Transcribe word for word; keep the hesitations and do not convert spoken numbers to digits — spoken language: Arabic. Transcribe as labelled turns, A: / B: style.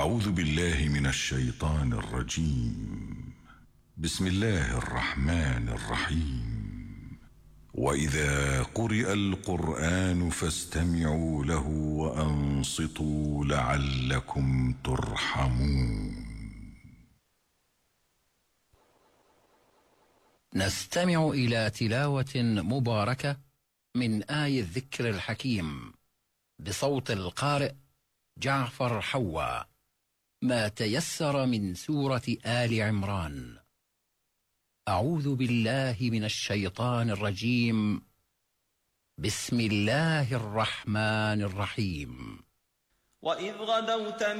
A: أعوذ بالله من الشيطان الرجيم. بسم الله الرحمن الرحيم. وإذا قرئ القرآن فاستمعوا له وأنصتوا لعلكم ترحمون.
B: نستمع إلى تلاوة مباركة من آي الذكر الحكيم بصوت القارئ جعفر حوا، ما تيسر من سورة آل عمران. أعوذ بالله من الشيطان الرجيم. بسم الله الرحمن الرحيم.
C: وإذ غدوت